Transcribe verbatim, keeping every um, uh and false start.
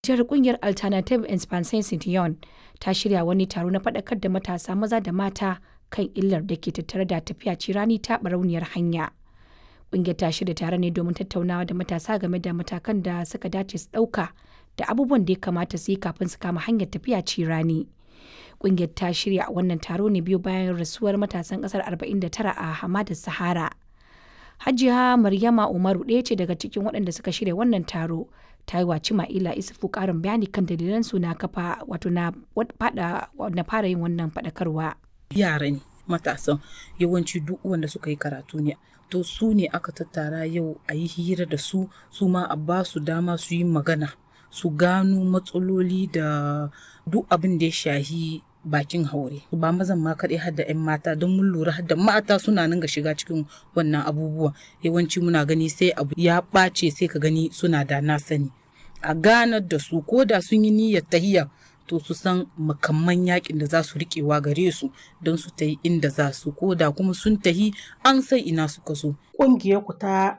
Jihar kungiyar Alternative Expansion Citoyen ta shirya wani taro na faɗakar da matasa maza da mata kan illar da ke tattare da tafiya cirani ta barauniyar hanya. Kungiyar ta shirya taron ne domin tattaunawa da matasa game da matakan da suka dace su ɗauka da abubuwan da ya kamata su yi kafin su kama hanyar tafiya cirani. Kungiyar ta shirya wannan taro ne biyu bayan rasuwar matasan ƙasar arba'in da tara a Hamadar Sahara. Hajiya Maryama Umaru ɗaya ce daga cikin waɗanda suka shirya wannan taro. Ta yi wa Cima'ila Isufu ƙarin bayani kan dalilan su na kafa wato na fara yin wannan faɗakarwa. Yara ne matasan yawanci duk wanda suka yi karatu ne. To su ne aka tattara yau a yi hira da su, su ma a ba su dama su yi magana, su gano matsaloli da duk abin da ya shahi bakin haure. Ba mazan ma kaɗai har da 'yan mata don mun lura har da mata suna nan ga shiga cikin wannan abubuwa. Yawanci muna gani sai abu ya ɓace sai ka gani suna da na sani. A ganar da su ko da sun yi niyyar tahiya to su san makamman yakin da za su riƙewa gare su don su tahi inda za su, ko da kuma sun tahi an san ina suka so. Ƙungiyar ku ta